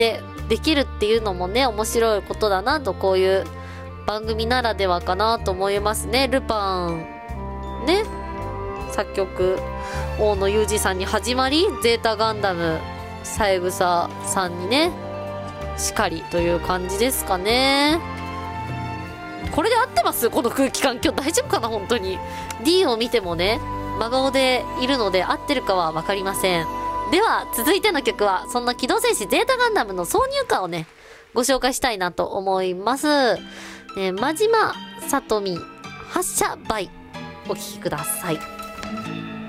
でできるっていうのもね、面白いことだなと、こういう番組ならではかなと思いますね。ルパン、ね。作曲、大野裕二さんに始まり、ゼータガンダム、三枝さんにね、しかりという感じですかね。これで合ってます？この空気感。今日大丈夫かな本当に。D を見てもね、真顔でいるので合ってるかはわかりません。では、続いての曲は、そんな機動戦士ゼータガンダムの挿入歌をね、ご紹介したいなと思います。真島さとみ、発射バイ。お聴きください。